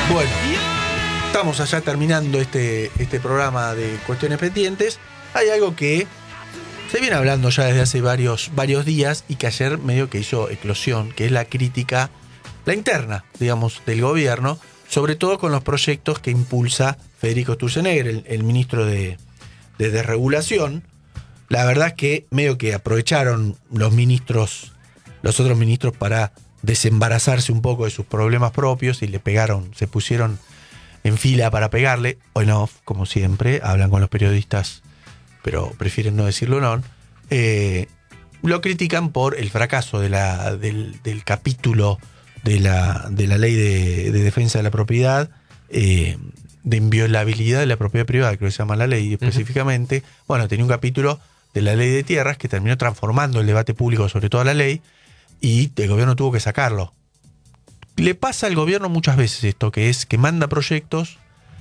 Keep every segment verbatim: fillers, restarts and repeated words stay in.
Bueno, estamos allá terminando este, este programa de Cuestiones Pendientes. Hay algo que se viene hablando ya desde hace varios, varios días y que ayer medio que hizo eclosión, que es la crítica, la interna, digamos, del gobierno, sobre todo con los proyectos que impulsa Federico Sturzenegger, el, el ministro de, de Desregulación. La verdad es que medio que aprovecharon los ministros, los otros ministros para desembarazarse un poco de sus problemas propios y le pegaron, se pusieron en fila para pegarle, o no, como siempre, hablan con los periodistas, pero prefieren no decirlo, no. Eh, lo critican por el fracaso de la, del, del capítulo de la, de la ley de, de defensa de la propiedad, eh, de inviolabilidad de la propiedad privada, creo que se llama la ley específicamente. Uh-huh. Bueno, tenía un capítulo de la ley de tierras que terminó transformando el debate público sobre toda la ley y el gobierno tuvo que sacarlo. Le pasa al gobierno muchas veces esto, que es que manda proyectos,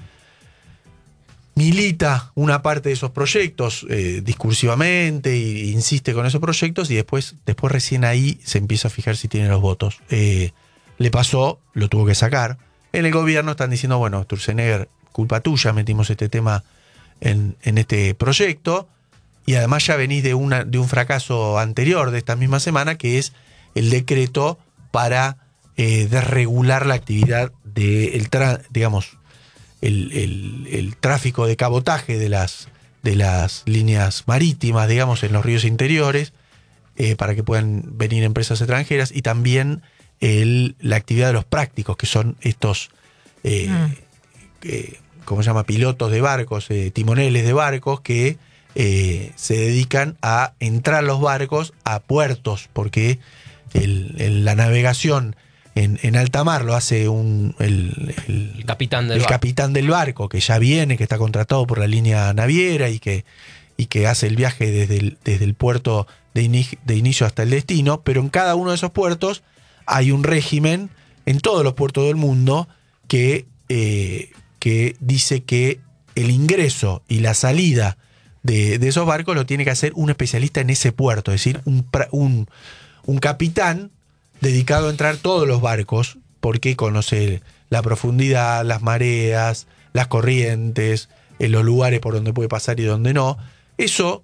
milita una parte de esos proyectos eh, discursivamente e insiste con esos proyectos y después, después recién ahí se empieza a fijar si tiene los votos. Eh, le pasó, lo tuvo que sacar. En el gobierno están diciendo, bueno, Sturzenegger, culpa tuya, metimos este tema en, en este proyecto y además ya venís de, una, de un fracaso anterior de esta misma semana, que es el decreto para eh, desregular la actividad de el tra- digamos el, el, el tráfico de cabotaje de las de las líneas marítimas, digamos, en los ríos interiores, eh, para que puedan venir empresas extranjeras, y también el, la actividad de los prácticos, que son estos eh, mm. eh, ¿cómo se llama? Pilotos de barcos, eh, timoneles de barcos que eh, se dedican a entrar los barcos a puertos, porque El, el, la navegación en, en alta mar lo hace un, el, el, el, capitán, del el capitán del barco, que ya viene, que está contratado por la línea naviera y que, y que hace el viaje desde el, desde el puerto de, in, de inicio hasta el destino, pero en cada uno de esos puertos hay un régimen, en todos los puertos del mundo, que, eh, que dice que el ingreso y la salida de, de esos barcos lo tiene que hacer un especialista en ese puerto, es decir, un... un Un capitán dedicado a entrar todos los barcos, porque conoce la profundidad, las mareas, las corrientes, los lugares por donde puede pasar y donde no. Eso,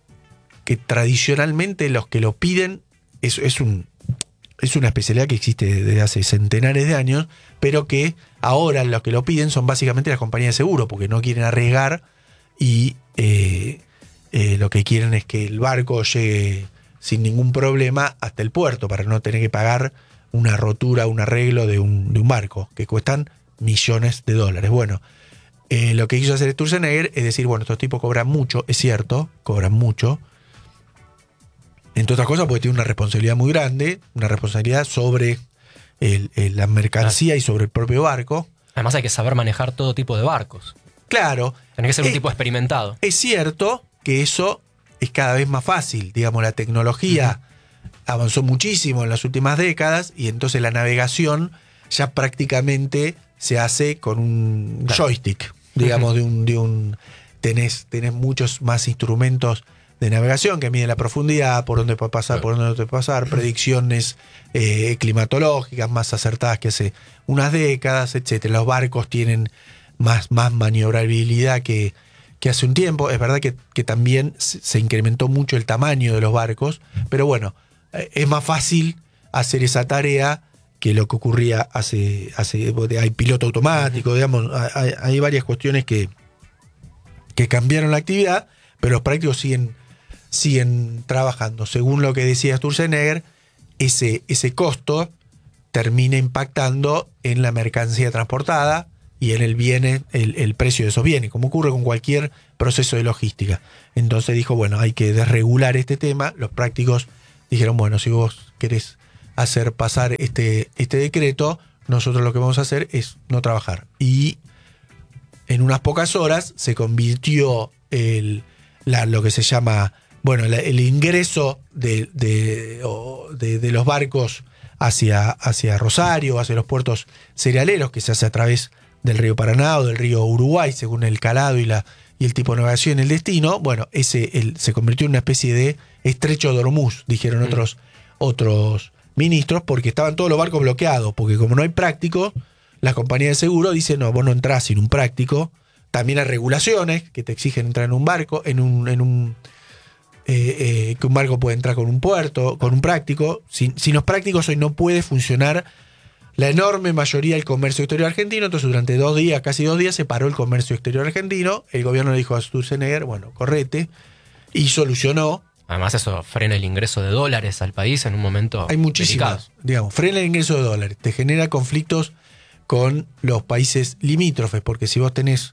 que tradicionalmente los que lo piden, es, es, un, es una especialidad que existe desde hace centenares de años, pero que ahora los que lo piden son básicamente las compañías de seguro, porque no quieren arriesgar y eh, eh, lo que quieren es que el barco llegue sin ningún problema hasta el puerto, para no tener que pagar una rotura, un arreglo de un, de un barco, que cuestan millones de dólares. Bueno, eh, lo que quiso hacer Sturzenegger es decir, bueno, estos tipos cobran mucho, es cierto, cobran mucho, entre otras cosas porque tienen una responsabilidad muy grande, una responsabilidad sobre el, el, la mercancía y sobre el propio barco. Además hay que saber manejar todo tipo de barcos. Claro. Tiene que ser es, un tipo experimentado. Es cierto que eso es cada vez más fácil, digamos, la tecnología uh-huh. avanzó muchísimo en las últimas décadas y entonces la navegación ya prácticamente se hace con un claro. joystick, digamos, uh-huh. de un, de un tenés, tenés muchos más instrumentos de navegación que miden la profundidad, por dónde puede pasar, claro. por dónde no puede pasar, predicciones eh, climatológicas más acertadas que hace unas décadas, etcétera. Los barcos tienen más, más maniobrabilidad que que hace un tiempo. Es verdad que, que también se incrementó mucho el tamaño de los barcos, pero bueno, es más fácil hacer esa tarea que lo que ocurría hace... hace hay piloto automático, digamos, hay, hay varias cuestiones que, que cambiaron la actividad, pero los prácticos siguen, siguen trabajando. Según lo que decía Sturzenegger, ese, ese costo termina impactando en la mercancía transportada y en el bien, el, el precio de esos bienes, como ocurre con cualquier proceso de logística. Entonces dijo, bueno, hay que desregular este tema. Los prácticos dijeron, bueno, si vos querés hacer pasar este, este decreto, nosotros lo que vamos a hacer es no trabajar. Y en unas pocas horas se convirtió el, la, lo que se llama, bueno, la, el ingreso de, de, de, de los barcos hacia, hacia Rosario, hacia los puertos cerealeros, que se hace a través del río Paraná o del río Uruguay, según el calado y, la, y el tipo de navegación y el destino. Bueno, ese el, se convirtió en una especie de estrecho de Hormuz, dijeron mm. otros, otros ministros, porque estaban todos los barcos bloqueados, porque como no hay prácticos, las compañías de seguro dicen, no, vos no entrás sin un práctico. También hay regulaciones que te exigen entrar en un barco, en un, en un eh, eh, que un barco puede entrar con un puerto, con un práctico. Sin, sin los prácticos hoy no puede funcionar la enorme mayoría del comercio exterior argentino. Entonces durante dos días, casi dos días, se paró el comercio exterior argentino. El gobierno le dijo a Sturzenegger, bueno, correte, y solucionó. Además eso frena el ingreso de dólares al país en un momento Hay muchísimas, delicado. digamos, frena el ingreso de dólares, te genera conflictos con los países limítrofes, porque si vos tenés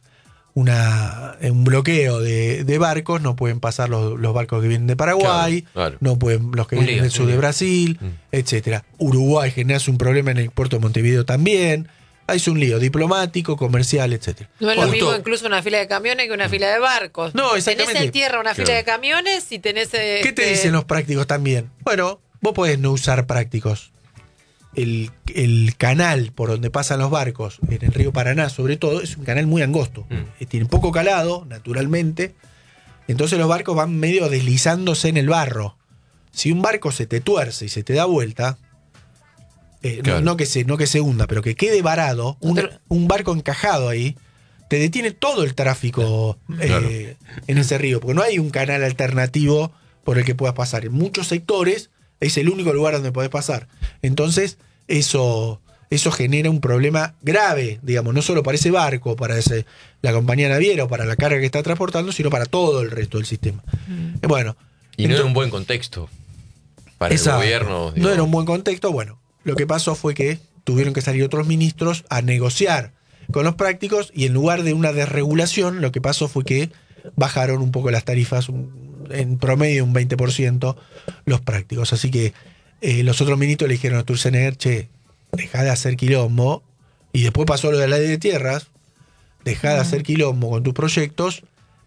una, un bloqueo de, de barcos, no pueden pasar los, los barcos que vienen de Paraguay, Claro, claro. no pueden los que Un vienen lío, del sur un de lío. Brasil, Mm. etcétera. Uruguay genera un problema en el puerto de Montevideo también. Hay un lío diplomático, comercial, etcétera. No es lo Justo- mismo incluso una fila de camiones que una fila de barcos. No, Tenés exactamente. en tierra una fila Claro. de camiones y tenés... ¿Qué te este, dicen los prácticos también? Bueno, vos podés no usar prácticos. El, el canal por donde pasan los barcos, en el río Paraná sobre todo, es un canal muy angosto. Mm. Eh, Tiene poco calado, naturalmente. Entonces los barcos van medio deslizándose en el barro. Si un barco se te tuerce y se te da vuelta, eh, no- Claro. no, que se, no que se hunda, pero que quede varado, un, Otro- un barco encajado ahí, te detiene todo el tráfico eh, Claro. en ese río, porque no hay un canal alternativo por el que puedas pasar. En muchos sectores es el único lugar donde podés pasar. Entonces, eso, eso genera un problema grave, digamos, no solo para ese barco, para ese, la compañía naviera o para la carga que está transportando, sino para todo el resto del sistema. Eh, Bueno. Y no era entonces- un buen contexto para Exacto. el gobierno. No digo. era un buen contexto. Bueno, lo que pasó fue que tuvieron que salir otros ministros a negociar con los prácticos y en lugar de una desregulación, lo que pasó fue que bajaron un poco las tarifas, un- en promedio un veinte por ciento los prácticos. Así que eh, los otros ministros le dijeron a Sturzenegger, che, dejá de hacer quilombo. Y después pasó lo de la ley de tierras, dejá de hacer quilombo con tus proyectos,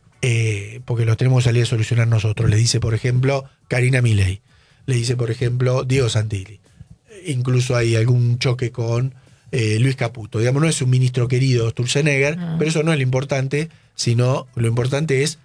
eh, porque los tenemos que salir a solucionar nosotros. Le dice, por ejemplo, Karina Milei. Le dice, por ejemplo, Diego Santilli. Incluso hay algún choque con eh, Luis Caputo. Digamos, no es un ministro querido Sturzenegger, Mm. pero eso no es lo importante, sino lo importante es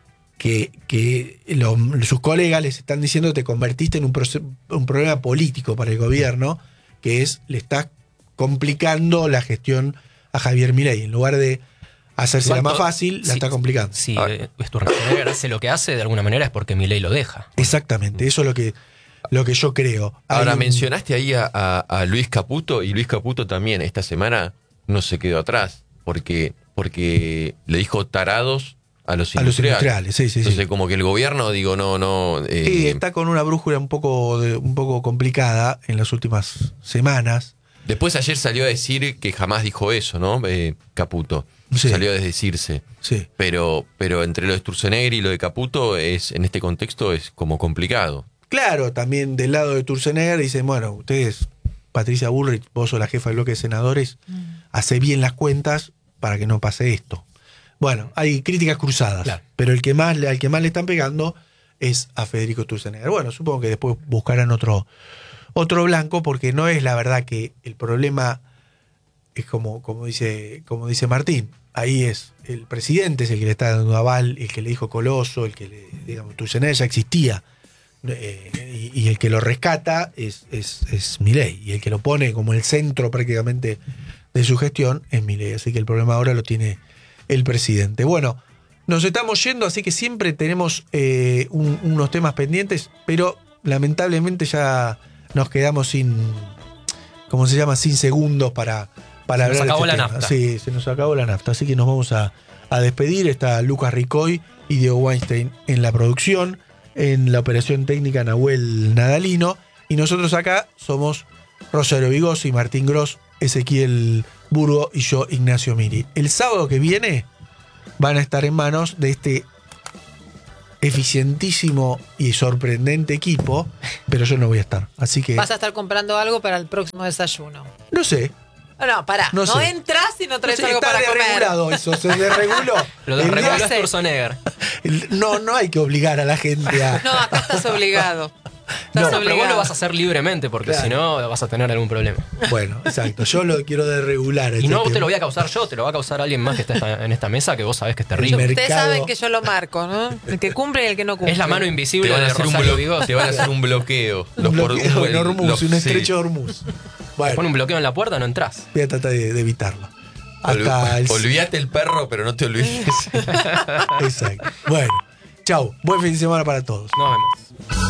que, que lo- sus colegas les están diciendo te convertiste en un, proce- un problema político para el gobierno, que es, le estás complicando la gestión a Javier Milei. En lugar de hacérsela Igual más todo- fácil, la sí, está complicando. Si Ah. eh, Sturzenegger hace lo que hace, de alguna manera es porque Milei lo deja. Exactamente, eso es lo que, lo que yo creo. Ahora Hay un- mencionaste ahí a, a- a Luis Caputo, y Luis Caputo también esta semana no se quedó atrás, porque, porque le dijo tarados a los A los industriales. industriales, sí, sí, sí. Entonces, como que el gobierno, digo, no, no. eh, Sí, está con una brújula un poco, de- un poco complicada en las últimas semanas. Después ayer salió a decir que jamás dijo eso, ¿no? Eh, Caputo. Sí. Salió a desdecirse. Sí. Pero, pero entre lo de Sturzenegger y lo de Caputo, es, en este contexto es como complicado. Claro, también del lado de Sturzenegger dicen, bueno, ustedes, Patricia Bullrich, vos sos la jefa del bloque de senadores, hace bien las cuentas para que no pase esto. Bueno, hay críticas cruzadas, Claro. pero el que más, al que más le están pegando es a Federico Sturzenegger. Bueno, supongo que después buscarán otro, otro blanco, porque no es la verdad que el problema es como, como dice, como dice Martín. Ahí es el presidente, es el que le está dando aval, el que le dijo Coloso, el que le, digamos, Sturzenegger ya existía. Eh, y, y el que lo rescata es, es, es Milei, y el que lo pone como el centro prácticamente de su gestión es Milei, así que el problema ahora lo tiene el presidente. Bueno, nos estamos yendo, así que siempre tenemos eh, un- unos temas pendientes, pero lamentablemente ya nos quedamos sin, ¿cómo se llama? Sin segundos para, para Se nos hablar de acabó este la tema. nafta. Sí, se nos acabó la nafta, así que nos vamos a, a despedir. Está Lucas Ricoy y Diego Weinstein en la producción. En la operación técnica Nahuel Nadalino, y nosotros acá somos Rosario Vigosi, Martín Gross, Ezequiel Burgo y yo, Ignacio Miri. El sábado que viene van a estar en manos de este eficientísimo y sorprendente equipo, pero yo no voy a estar, así que Vas a estar comprando algo para el próximo desayuno. no sé, No, no, pará. No No, sé. entras y no no traes sé, algo está para comer. desregulado eso, se desreguló. Lo El desreguló día- sé. Sturzenegger. el- no, no hay que obligar a la gente a... No, acá estás obligado. No, Estás No, pero vos lo obligado. vas a hacer libremente, porque Claro. si no vas a tener algún problema. Bueno, exacto, yo lo quiero desregular. Y este no te tema. lo voy a causar yo, te lo va a causar alguien más que está en esta mesa que vos sabés que es Yo- terrible. mercado. Ustedes saben que yo lo marco, ¿no? El que cumple y el que no cumple. Es la mano Te invisible van, a de hacer un Rosario blo- Vigos. te van a hacer un bloqueo. Un Los por- bloqueo, un- un Hormuz, los- un sí. estrecho Hormuz. Bueno, Pon un bloqueo en la puerta, no entras. voy a tratar de, de evitarlo. Hasta el... Olvídate el perro, pero no te olvides. Exacto. Bueno, chau. Buen fin de semana para todos. Nos vemos.